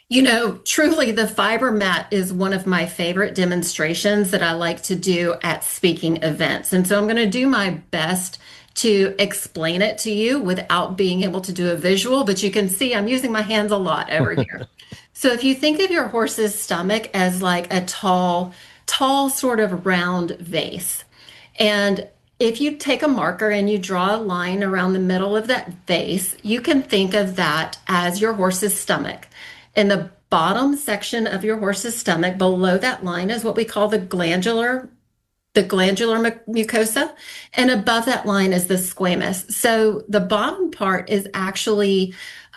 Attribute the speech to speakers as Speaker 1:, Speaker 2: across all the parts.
Speaker 1: Truly, the fiber mat is one of my favorite demonstrations that I like to do at speaking events. And so I'm going to do my best to explain it to you without being able to do a visual, but you can see I'm using my hands a lot over here. So if you think of your horse's stomach as like a tall, sort of round vase, and if you take a marker and you draw a line around the middle of that vase, you can think of that as your horse's stomach. In the bottom section of your horse's stomach, below that line, is what we call the glandular mucosa, and above that line is the squamous. So the bottom part is actually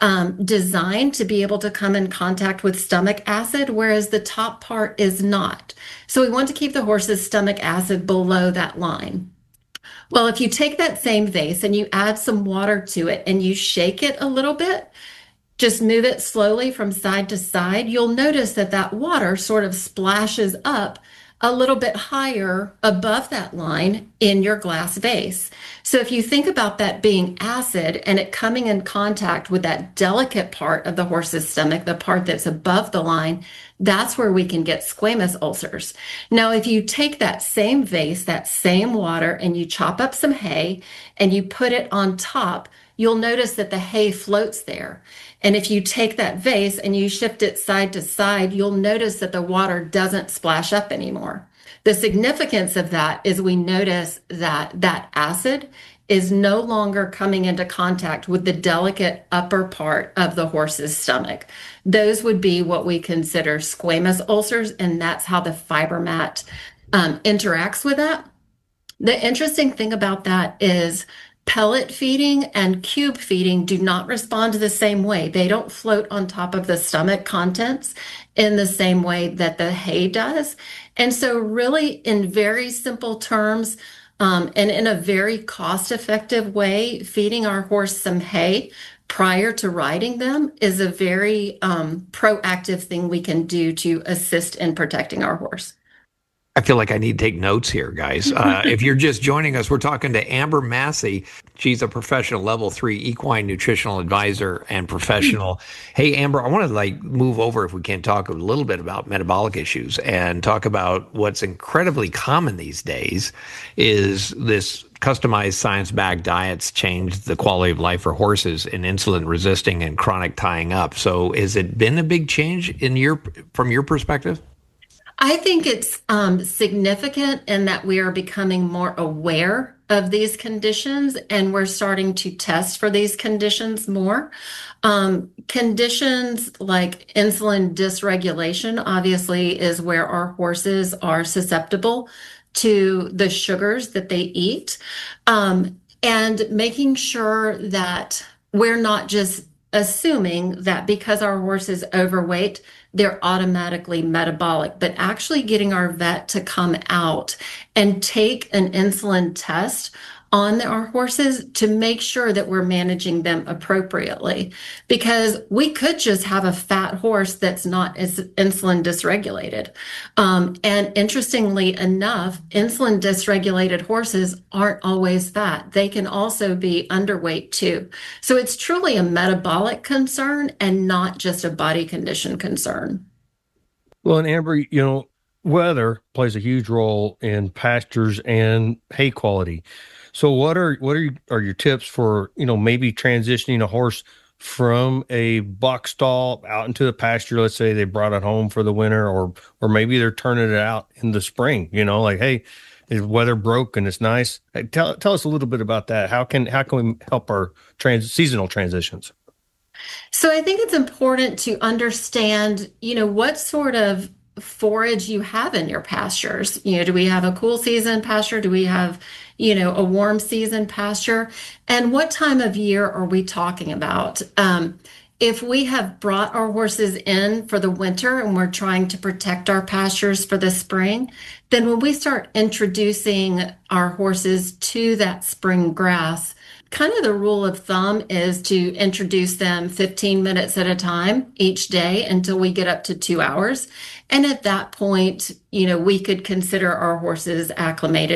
Speaker 1: designed to be able to come in contact with stomach acid, whereas the top part is not. So we want to keep the horse's stomach acid below that line. Well, if you take that same vase and you add some water to it and you shake it a little bit, just move it slowly from side to side, you'll notice that that water sort of splashes up a little bit higher above that line in your glass vase. So if you think about that being acid and it coming in contact with that delicate part of the horse's stomach, the part that's above the line, that's where we can get squamous ulcers. Now, if you take that same vase, that same water, and you chop up some hay and you put it on top, you'll notice that the hay floats there. And if you take that vase and you shift it side to side, you'll notice that the water doesn't splash up anymore. The significance of that is we notice that that acid is no longer coming into contact with the delicate upper part of the horse's stomach. Those would be what we consider squamous ulcers, and that's how the fiber mat interacts with that. The interesting thing about that is pellet feeding and cube feeding do not respond the same way. They don't float on top of the stomach contents in the same way that the hay does. And so really, in very simple terms, and in a very cost-effective way, feeding our horse some hay prior to riding them is a very proactive thing we can do to assist in protecting our horse.
Speaker 2: I feel like I need to take notes here, guys. If you're just joining us, we're talking to Amber Massey. She's a professional level 3 equine nutritional advisor and professional. Hey, Amber, I want to move over, if we can, talk a little bit about metabolic issues and talk about what's incredibly common these days is this customized science-backed diets change the quality of life for horses in insulin resisting and chronic tying up. So has it been a big change from your perspective?
Speaker 1: I think it's significant in that we are becoming more aware of these conditions and we're starting to test for these conditions more. Conditions like insulin dysregulation obviously is where our horses are susceptible to the sugars that they eat, and making sure that we're not just assuming that because our horse is overweight, they're automatically metabolic, but actually getting our vet to come out and take an insulin test on our horses to make sure that we're managing them appropriately. Because we could just have a fat horse that's not as insulin dysregulated. And interestingly enough, insulin dysregulated horses aren't always fat. They can also be underweight too. So it's truly a metabolic concern and not just a body condition concern.
Speaker 3: Well, and Amber, weather plays a huge role in pastures and hay quality. So what are your tips for, maybe transitioning a horse from a box stall out into the pasture? Let's say they brought it home for the winter, or maybe they're turning it out in the spring, hey, the weather broke and it's nice. Hey, tell us a little bit about that. How can we help our seasonal transitions?
Speaker 1: So I think it's important to understand, what sort of forage you have in your pastures. Do we have a cool season pasture? Do we have, a warm season pasture? And what time of year are we talking about? If we have brought our horses in for the winter and we're trying to protect our pastures for the spring, then when we start introducing our horses to that spring grass, kind of the rule of thumb is to introduce them 15 minutes at a time each day until we get up to 2 hours. And at that point, we could consider our horses acclimated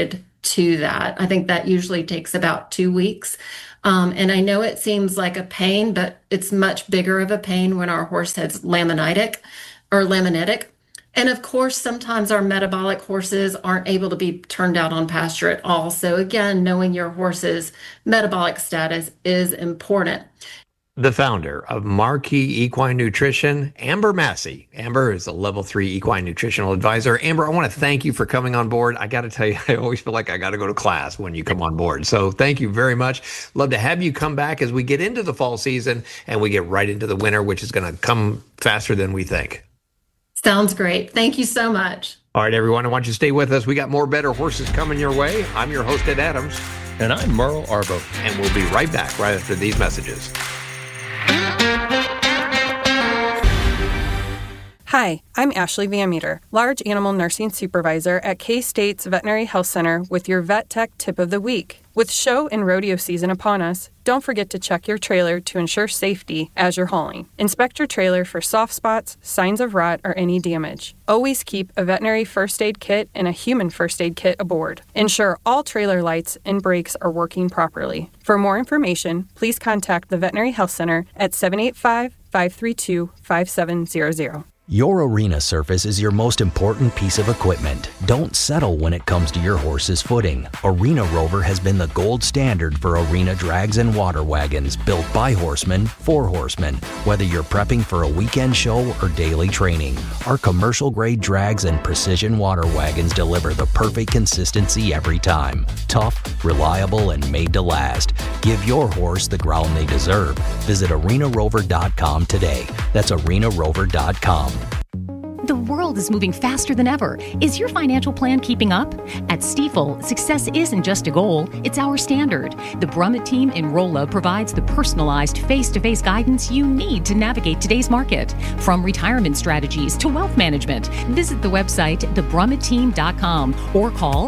Speaker 1: to that. I think that usually takes about 2 weeks. And I know it seems like a pain, but it's much bigger of a pain when our horse has laminitic or laminitic. And of course, sometimes our metabolic horses aren't able to be turned out on pasture at all. So again, knowing your horse's metabolic status is important.
Speaker 2: The founder of Marquee Equine Nutrition, Amber Massey. Amber is a level 3 equine nutritional advisor. Amber, I want to thank you for coming on board. I got to tell you, I always feel like I got to go to class when you come on board. So thank you very much. Love to have you come back as we get into the fall season and we get right into the winter, which is going to come faster than we think.
Speaker 1: Sounds great. Thank you so much.
Speaker 2: All right, everyone, I want you to stay with us. We got more better horses coming your way. I'm your host, Ed Adams.
Speaker 3: And I'm Merle Arbo.
Speaker 2: And we'll be right back right after these messages.
Speaker 4: Hi, I'm Ashley Van Meter, Large Animal Nursing Supervisor at K-State's Veterinary Health Center with your Vet Tech Tip of the Week. With show and rodeo season upon us, don't forget to check your trailer to ensure safety as you're hauling. Inspect your trailer for soft spots, signs of rot, or any damage. Always keep a veterinary first aid kit and a human first aid kit aboard. Ensure all trailer lights and brakes are working properly. For more information, please contact the Veterinary Health Center at 785-532-5700.
Speaker 5: Your arena surface is your most important piece of equipment. Don't settle when it comes to your horse's footing. Arena Rover has been the gold standard for arena drags and water wagons built by horsemen for horsemen. Whether you're prepping for a weekend show or daily training, our commercial-grade drags and precision water wagons deliver the perfect consistency every time. Tough, reliable, and made to last. Give your horse the ground they deserve. Visit arenarover.com today. That's arenarover.com.
Speaker 6: The world is moving faster than ever. Is your financial plan keeping up? At Stifel, success isn't just a goal, it's our standard. The Brummett team in Rolla provides the personalized face-to-face guidance you need to navigate today's market. From retirement strategies to wealth management, visit the website thebrummettteam.com or call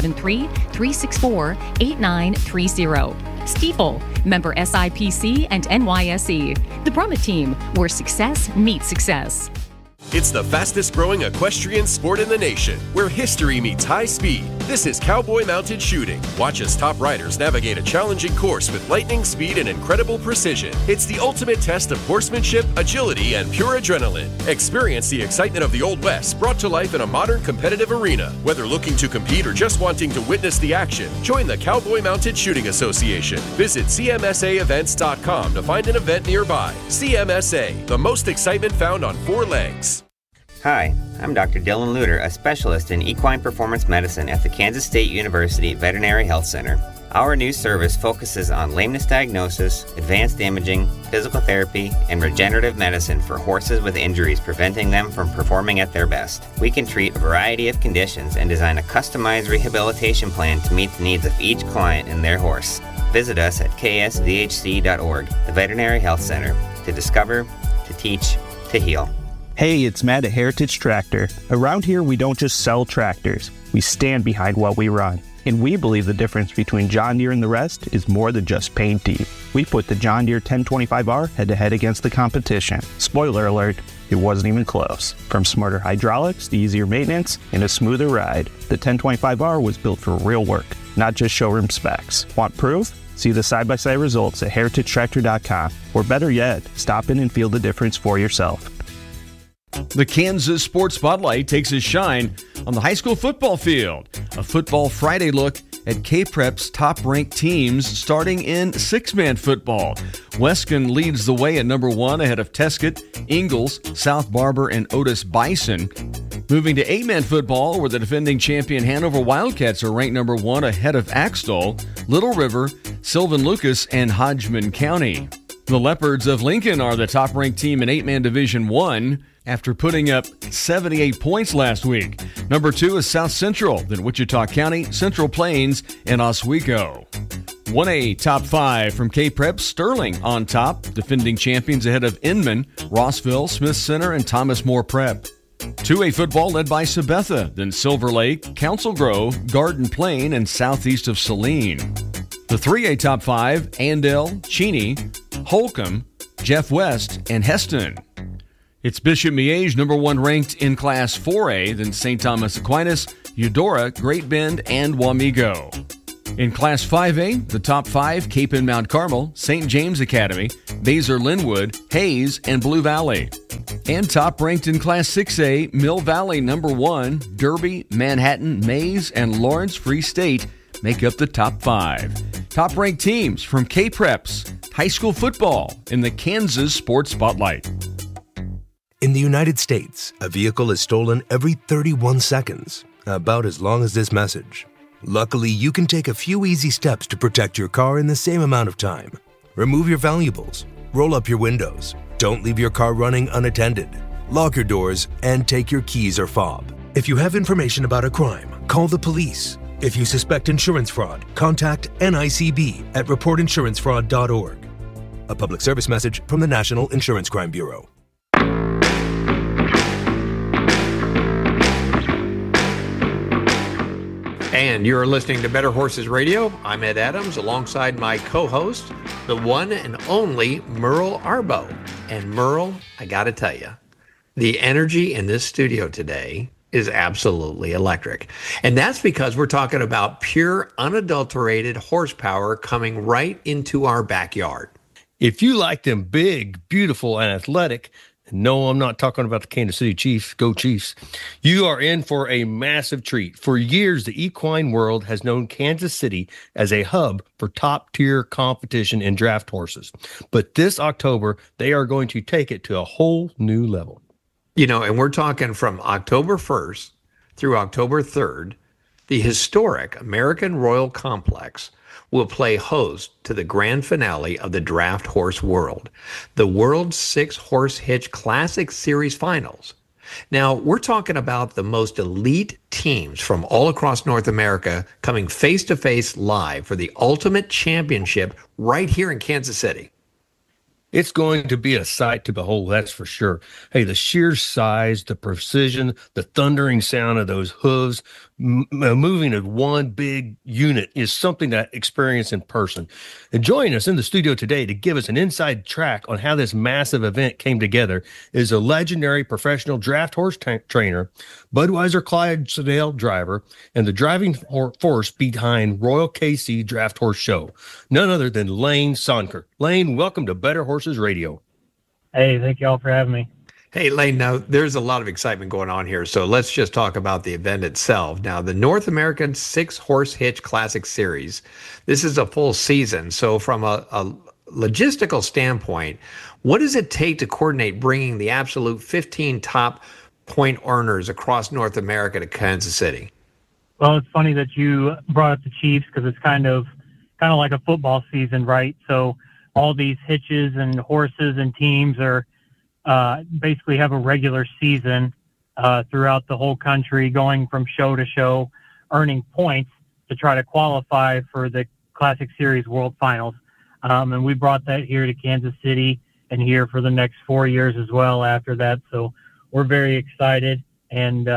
Speaker 6: 573-364-8930. Stifel, member SIPC and NYSE. The Brummett team, where success meets success.
Speaker 7: It's the fastest growing equestrian sport in the nation, where history meets high speed. This is Cowboy Mounted Shooting. Watch as top riders navigate a challenging course with lightning speed and incredible precision. It's the ultimate test of horsemanship, agility, and pure adrenaline. Experience the excitement of the Old West brought to life in a modern competitive arena. Whether looking to compete or just wanting to witness the action, join the Cowboy Mounted Shooting Association. Visit CMSAevents.com to find an event nearby. CMSA, the most excitement found on 4 legs.
Speaker 8: Hi, I'm Dr. Dylan Luter, a specialist in equine performance medicine at the Kansas State University Veterinary Health Center. Our new service focuses on lameness diagnosis, advanced imaging, physical therapy, and regenerative medicine for horses with injuries preventing them from performing at their best. We can treat a variety of conditions and design a customized rehabilitation plan to meet the needs of each client and their horse. Visit us at ksvhc.org, the Veterinary Health Center, to discover, to teach, to heal.
Speaker 9: Hey, it's Matt at Heritage Tractor. Around here, we don't just sell tractors. We stand behind what we run. And we believe the difference between John Deere and the rest is more than just paint deep. We put the John Deere 1025R head-to-head against the competition. Spoiler alert, it wasn't even close. From smarter hydraulics to easier maintenance and a smoother ride, the 1025R was built for real work, not just showroom specs. Want proof? See the side-by-side results at heritagetractor.com. Or better yet, stop in and feel the difference for yourself.
Speaker 10: The Kansas Sports Spotlight takes its shine on the high school football field. A Football Friday look at K-Prep's top-ranked teams starting in 6-man football. Wescan leads the way at number 1 ahead of Tesket, Ingalls, South Barber, and Otis Bison. Moving to 8-man football, where the defending champion Hanover Wildcats are ranked number 1 ahead of Axtell, Little River, Sylvan Lucas, and Hodgman County. The Leopards of Lincoln are the top-ranked team in 8-man Division 1 after putting up 78 points last week. Number 2 is South Central, then Wichita County, Central Plains, and Oswego. 1A top 5 from K-Prep, Sterling on top, defending champions ahead of Inman, Rossville, Smith Center, and Thomas More Prep. 2A football led by Sabetha, then Silver Lake, Council Grove, Garden Plain, and southeast of Saline. The 3A top 5, Andale, Cheney, Holcomb, Jeff West, and Heston. It's Bishop Miege, number 1 ranked in Class 4A, then St. Thomas Aquinas, Eudora, Great Bend, and Wamego. In Class 5A, the top 5, Cape and Mount Carmel, St. James Academy, Basar Linwood, Hayes, and Blue Valley. And top ranked in Class 6A, Mill Valley number 1, Derby, Manhattan, Mays, and Lawrence Free State make up the top 5. Top ranked teams from K-Preps, high school football in the Kansas Sports Spotlight.
Speaker 11: In the United States, a vehicle is stolen every 31 seconds, about as long as this message. Luckily, you can take a few easy steps to protect your car in the same amount of time. Remove your valuables, roll up your windows, don't leave your car running unattended, lock your doors, and take your keys or fob. If you have information about a crime, call the police. If you suspect insurance fraud, contact NICB at reportinsurancefraud.org. A public service message from the National Insurance Crime Bureau.
Speaker 2: And you're listening to Better Horses Radio. I'm Ed Adams alongside my co-host, the one and only Merle Arbo. And Merle, I got to tell you, the energy in this studio today is absolutely electric. And that's because we're talking about pure, unadulterated horsepower coming right into our backyard.
Speaker 3: If you like them big, beautiful, and athletic, no, I'm not talking about the Kansas City Chiefs. Go Chiefs. You are in for a massive treat. For years, the equine world has known Kansas City as a hub for top-tier competition in draft horses. But this October, they are going to take it to a whole new level.
Speaker 2: You know, and we're talking from October 1st through October 3rd, the historic American Royal Complex will play host to the grand finale of the Draft Horse World, the World's 6-Horse Hitch Classic Series Finals. Now, we're talking about the most elite teams from all across North America coming face-to-face live for the ultimate championship right here in Kansas City.
Speaker 3: It's going to be a sight to behold, that's for sure. Hey, the sheer size, the precision, the thundering sound of those hooves moving as one big unit is something that I experienced in person. And joining us in the studio today to give us an inside track on how this massive event came together is a legendary professional draft horse trainer, Budweiser Clydesdale driver, and the driving force behind Royal KC Draft Horse Show, none other than Lane Sonker. Lane, welcome to Better Horses Radio.
Speaker 12: Hey, thank you all for having me.
Speaker 2: Hey, Lane, now there's a lot of excitement going on here, so let's just talk about the event itself. Now, the North American 6-Horse Hitch Classic Series, this is a full season. So from a logistical standpoint, what does it take to coordinate bringing the absolute 15 top point earners across North America to Kansas City?
Speaker 12: Well, it's funny that you brought up the Chiefs because it's kind of like a football season, right? So all these hitches and horses and teams are basically have a regular season throughout the whole country, going from show to show, earning points to try to qualify for the Classic Series World Finals. And we brought that here to Kansas City and here for the next 4 years as well after that. So we're very excited. And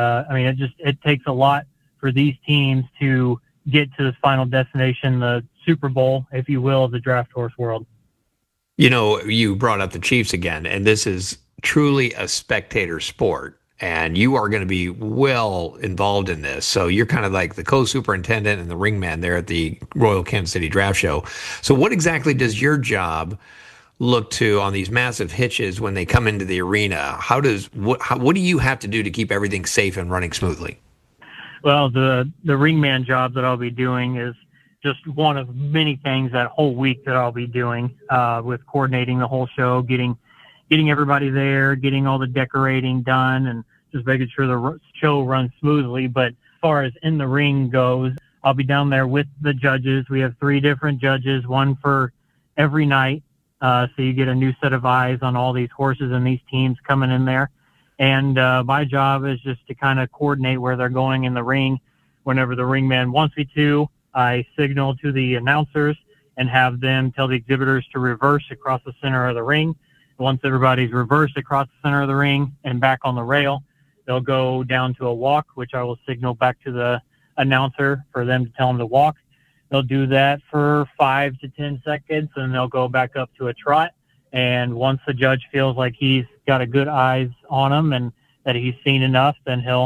Speaker 12: it takes a lot for these teams to get to this final destination, the Super Bowl, if you will, of the draft horse world.
Speaker 2: You know, you brought up the Chiefs again, and this is truly a spectator sport, and you are going to be well involved in this. So you're kind of like the co-superintendent and the ringman there at the Royal Kansas City Draft Show. So what exactly does your job look to on these massive hitches when they come into the arena? What do you have to do to keep everything safe and running smoothly?
Speaker 12: Well, the ringman job that I'll be doing is just one of many things that whole week that I'll be doing with coordinating the whole show, getting everybody there, getting all the decorating done, and just making sure the show runs smoothly. But as far as in the ring goes, I'll be down there with the judges. We have 3 different judges, one for every night. So you get a new set of eyes on all these horses and these teams coming in there. And my job is just to kind of coordinate where they're going in the ring. Whenever the ringman wants me to, I signal to the announcers and have them tell the exhibitors to reverse across the center of the ring. Once everybody's reversed across the center of the ring and back on the rail, they'll go down to a walk, which I will signal back to the announcer for them to tell them to walk. They'll do that for 5 to 10 seconds, and they'll go back up to a trot. And once the judge feels like he's got a good eyes on him and that he's seen enough, then he'll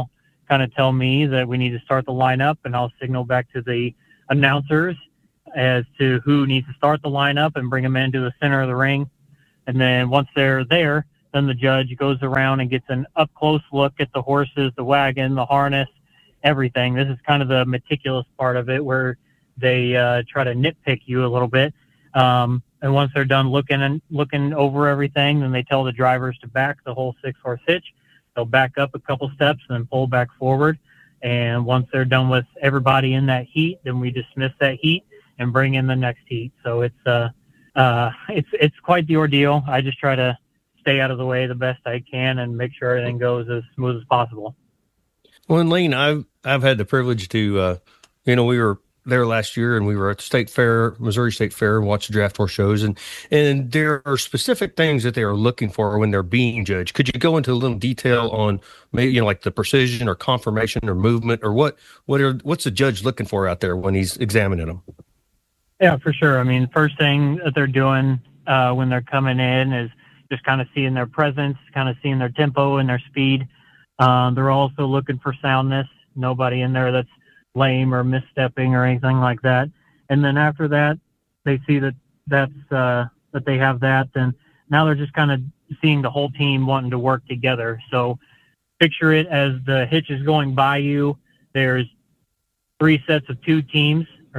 Speaker 12: kind of tell me that we need to start the lineup, and I'll signal back to the announcers as to who needs to start the lineup and bring them into the center of the ring. And then once they're there, then the judge goes around and gets an up-close look at the horses, the wagon, the harness, everything. This is kind of the meticulous part of it where they try to nitpick you a little bit. And once they're done looking over everything, then they tell the drivers to back the whole 6-horse hitch. They'll back up a couple steps and then pull back forward. And once they're done with everybody in that heat, then we dismiss that heat and bring in the next heat. So it's quite the ordeal. I just try to stay out of the way the best I can and make sure everything goes as smooth as possible.
Speaker 3: Well, and Lane, I've had the privilege to, we were there last year and we were at the State Fair, Missouri State Fair, and watched the draft horse shows. And there are specific things that they are looking for when they're being judged. Could you go into a little detail on maybe, like the precision or conformation or movement, or what's the judge looking for out there when he's examining them?
Speaker 12: Yeah, for sure. I mean, first thing that they're doing when they're coming in is just kind of seeing their presence, kind of seeing their tempo and their speed. They're also looking for soundness. Nobody in there that's lame or misstepping or anything like that. And then after that, they see that they have that. Then now they're just kind of seeing the whole team wanting to work together. So picture it as the hitch is going by you. There's three sets of teams in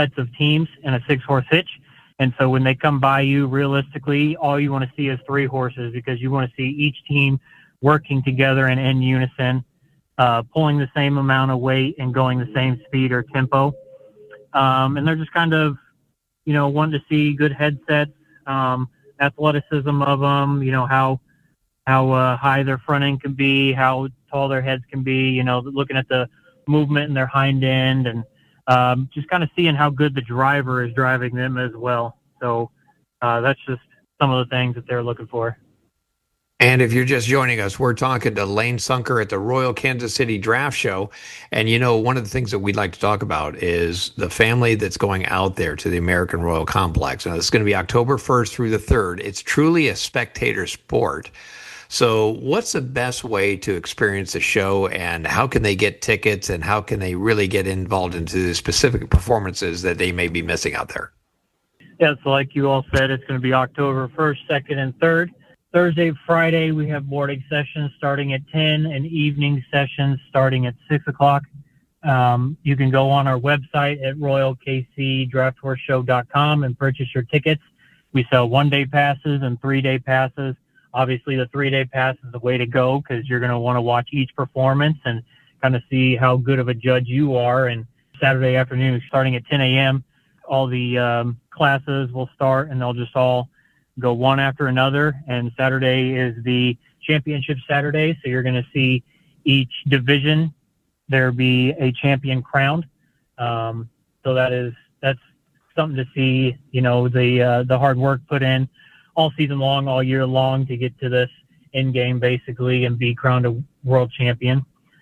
Speaker 12: a 6-horse hitch. And so when they come by you, realistically, all you want to see is 3 horses, because you want to see each team working together and in unison, pulling the same amount of weight and going the same speed or tempo. And they're just kind of, wanting to see good headsets, athleticism of them, how high their front end can be, how tall their heads can be, looking at the movement in their hind end, and just kind of seeing how good the driver is driving them as well. So that's just some of the things that they're looking for.
Speaker 2: And if you're just joining us, we're talking to Lane Sunker at the Royal Kansas City Draft Show. And, one of the things that we'd like to talk about is the family that's going out there to the American Royal Complex. Now, this is going to be October 1st through the 3rd. It's truly a spectator sport. So what's the best way to experience the show, and how can they get tickets, and how can they really get involved into the specific performances that they may be missing out there?
Speaker 12: Yeah, so like you all said, it's going to be October 1st, 2nd, and 3rd. Thursday, Friday, we have morning sessions starting at 10 and evening sessions starting at 6 o'clock. You can go on our website at royalkcdrafthorseshow.com and purchase your tickets. We sell 1-day passes and 3-day passes. Obviously, the 3-day pass is the way to go, because you're going to want to watch each performance and kind of see how good of a judge you are. And Saturday afternoon, starting at 10 a.m., all the classes will start, and they'll just all go one after another. And Saturday is the championship Saturday, so you're going to see each division there be a champion crowned. So that's something to see. The hard work put in all season long, all year long, to get to this end game basically and be crowned a world champion.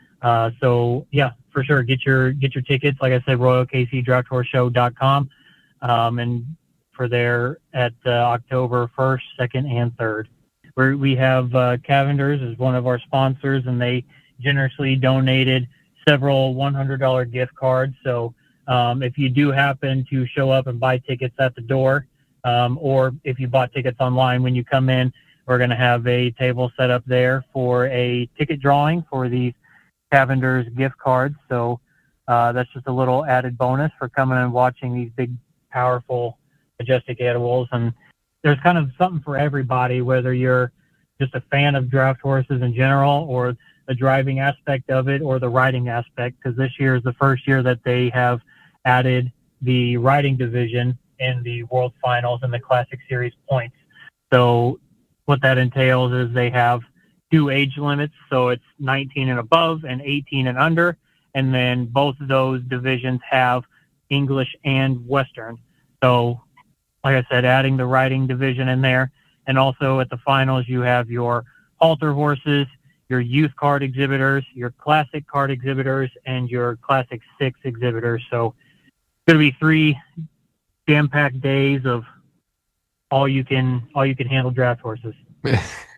Speaker 12: So yeah, for sure, get your tickets. Like I said, royalkcdrafthorseshow.com, and for there at October 1st, 2nd, and 3rd. We have Cavender's as one of our sponsors, and they generously donated several $100 gift cards. So if you do happen to show up and buy tickets at the door, or if you bought tickets online when you come in, we're going to have a table set up there for a ticket drawing for these Cavender's gift cards. So that's just a little added bonus for coming and watching these big, powerful, majestic animals. And there's kind of something for everybody, whether you're just a fan of draft horses in general, or the driving aspect of it, or the riding aspect, because this year is the first year that they have added the riding division in the World Finals and the Classic Series points. So what that entails is they have 2 age limits, so it's 19 and above and 18 and under, and then both of those divisions have English and Western. So like I said, adding the riding division in there. And also at the finals, you have your halter horses, your youth card exhibitors, your classic card exhibitors, and your classic 6 exhibitors. So it's going to be 3 jam-packed days of all you can handle draft horses.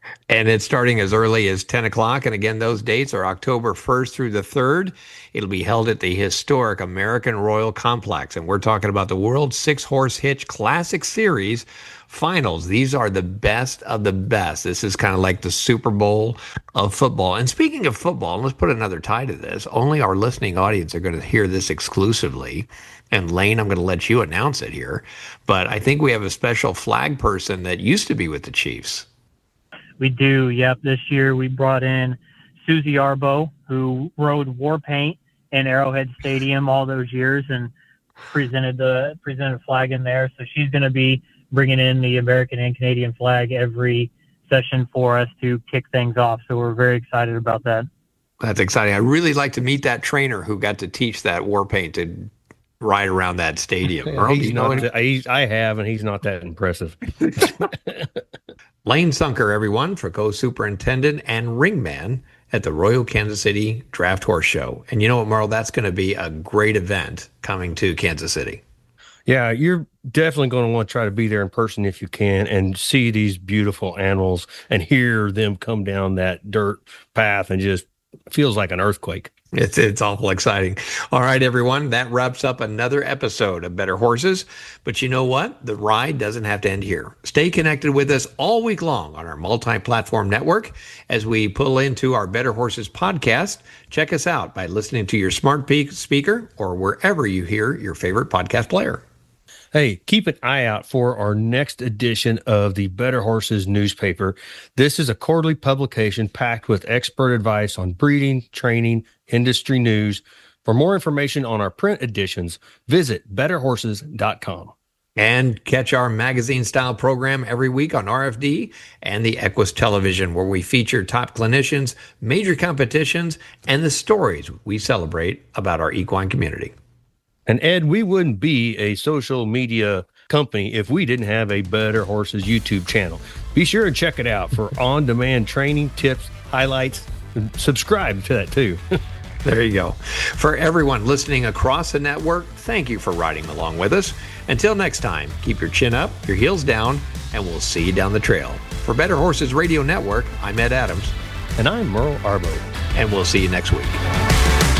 Speaker 2: And it's starting as early as 10 o'clock. And again, those dates are October 1st through the 3rd. It'll be held at the historic American Royal Complex. And we're talking about the World 6-Horse Hitch Classic Series finals. These are the best of the best. This is kind of like the Super Bowl of football. And speaking of football, let's put another tie to this. Only our listening audience are going to hear this exclusively. And Lane, I'm going to let you announce it here. But I think we have a special flag person that used to be with the Chiefs.
Speaker 12: We do, yep. This year we brought in Susie Arbo, who rode war paint in Arrowhead Stadium all those years and presented flag in there. So she's going to be bringing in the American and Canadian flag every session for us to kick things off. So we're very excited about that.
Speaker 2: That's exciting. I really like to meet that trainer who got to teach that war paint to ride around that stadium.
Speaker 3: Yeah, I have, and he's not that impressive.
Speaker 2: Lane Sunker, everyone, for co-superintendent and ringman at the Royal Kansas City Draft Horse Show. And you know what, Merle? That's going to be a great event coming to Kansas City.
Speaker 3: Yeah, you're definitely going to want to try to be there in person if you can and see these beautiful animals and hear them come down that dirt path, and just feels like an earthquake.
Speaker 2: It's awful exciting. All right, everyone, that wraps up another episode of Better Horses. But you know what? The ride doesn't have to end here. Stay connected with us all week long on our multi-platform network as we pull into our Better Horses podcast. Check us out by listening to your smart speaker or wherever you hear your favorite podcast player.
Speaker 3: Hey, keep an eye out for our next edition of the Better Horses newspaper. This is a quarterly publication packed with expert advice on breeding, training, industry news. For more information on our print editions, visit betterhorses.com.
Speaker 2: And catch our magazine-style program every week on RFD and the Equus Television, where we feature top clinicians, major competitions, and the stories we celebrate about our equine community.
Speaker 3: And Ed, we wouldn't be a social media company if we didn't have a Better Horses YouTube channel. Be sure and check it out for on-demand training, tips, highlights, and subscribe to that too.
Speaker 2: There you go. For everyone listening across the network, thank you for riding along with us. Until next time, keep your chin up, your heels down, and we'll see you down the trail. For Better Horses Radio Network, I'm Ed Adams.
Speaker 3: And I'm Merle Arbo.
Speaker 2: And we'll see you next week.